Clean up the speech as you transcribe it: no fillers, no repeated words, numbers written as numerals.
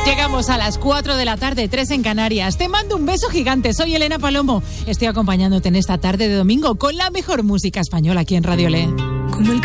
Llegamos a las 4 de la tarde, 3 en Canarias. Te mando un beso gigante. Soy Elena Palomo. Estoy acompañándote en esta tarde de domingo con la mejor música española aquí en Radio Le.